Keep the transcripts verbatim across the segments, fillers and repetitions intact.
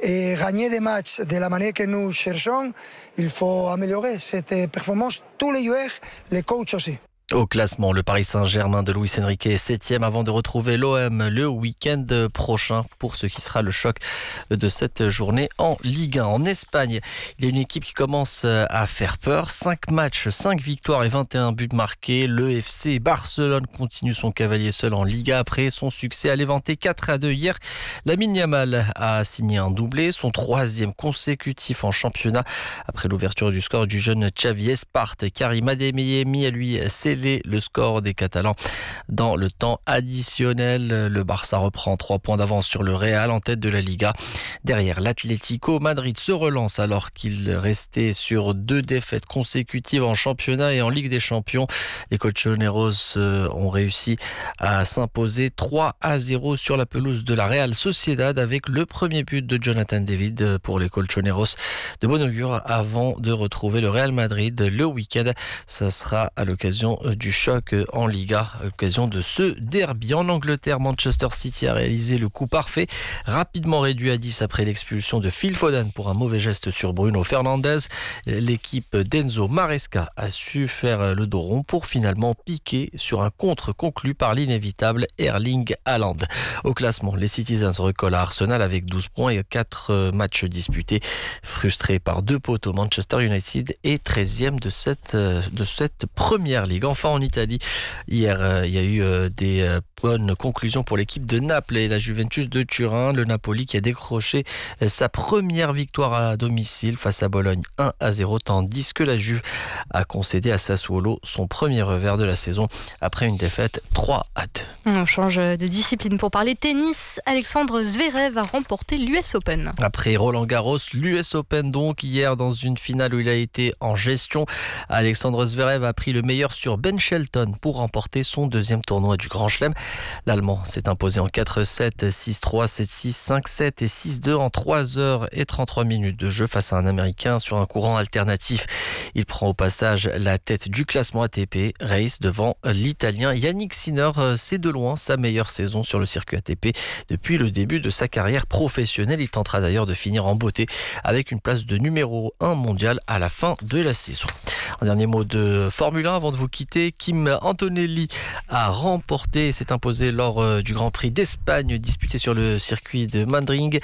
et gagner des matchs de la manière que nous cherchons, il faut améliorer cette performance. Tous les joueurs, les coachs aussi. Au classement, le Paris Saint-Germain de Luis Enrique est septième avant de retrouver l'O M le week-end prochain pour ce qui sera le choc de cette journée en Ligue un. En Espagne, il y a une équipe qui commence à faire peur. cinq matchs, cinq victoires et vingt et un buts marqués. Le F C Barcelone continue son cavalier seul en Liga après son succès à Levante quatre à deux hier. Lamine Yamal a signé un doublé, son troisième consécutif en championnat après l'ouverture du score du jeune Xavi Esparte. Karim Adeyemi a lui scellé le score des Catalans dans le temps additionnel. Le Barça reprend trois points d'avance sur le Real en tête de la Liga. Derrière, l'Atlético Madrid se relance alors qu'il restait sur deux défaites consécutives en championnat et en Ligue des Champions. Les colchoneros ont réussi à s'imposer trois à zéro sur la pelouse de la Real Sociedad avec le premier but de Jonathan David pour les colchoneros. De bon augure avant de retrouver le Real Madrid le week-end. Ça sera à l'occasion du choc en Liga, à l'occasion de ce derby. En Angleterre, Manchester City a réalisé le coup parfait, rapidement réduit à dix après l'expulsion de Phil Foden pour un mauvais geste sur Bruno Fernandes. L'équipe d'Enzo Maresca a su faire le dos rond pour finalement piquer sur un contre conclu par l'inévitable Erling Haaland. Au classement, les Citizens recollent à Arsenal avec douze points et quatre matchs disputés. Frustré par deux poteaux, Manchester United est treizième de cette, de cette première ligue. Enfin, en Italie, hier, euh, il y a eu euh, des euh, bonnes conclusions pour l'équipe de Naples et la Juventus de Turin. Le Napoli qui a décroché euh, sa première victoire à domicile face à Bologne un à zéro, tandis que la Juve a concédé à Sassuolo son premier revers de la saison après une défaite trois à deux. On change de discipline pour parler tennis. Alexandre Zverev a remporté l'U S Open. Après Roland Garros, l'U S Open donc hier dans une finale où il a été en gestion. Alexandre Zverev a pris le meilleur sur Ben Shelton pour remporter son deuxième tournoi du Grand Chelem. L'Allemand s'est imposé en quatre sept, six trois, sept six, cinq sept et six deux en trois heures et trente-trois minutes de jeu face à un Américain sur un courant alternatif. Il prend au passage la tête du classement A T P Race devant l'Italien Yannick Sinner. C'est de loin sa meilleure saison sur le circuit A T P depuis le début de sa carrière professionnelle. Il tentera d'ailleurs de finir en beauté avec une place de numéro un mondial à la fin de la saison. Un dernier mot de Formule un avant de vous quitter. Kim Antonelli a remporté et s'est imposé lors du Grand Prix d'Espagne disputé sur le circuit de Mandring.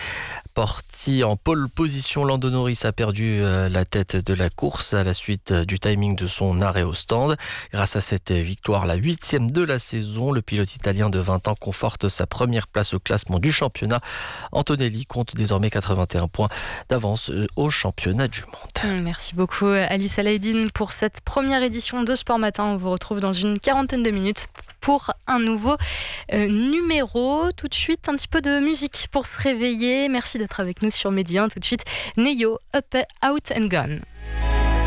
Parti en pole position, Lando Norris a perdu la tête de la course à la suite du timing de son arrêt au stand. Grâce à cette victoire, la huitième de la saison, le pilote italien de vingt ans conforte sa première place au classement du championnat. Antonelli compte désormais quatre-vingt-un points d'avance au championnat du monde. Merci beaucoup Alice Alaïdine pour cette première édition de Sport Matin. On vous retrouve dans une quarantaine de minutes pour un nouveau euh, numéro. Tout de suite, un petit peu de musique pour se réveiller. Merci d'être avec nous sur Média. Tout de suite, Neyo, Up, Out and Gone.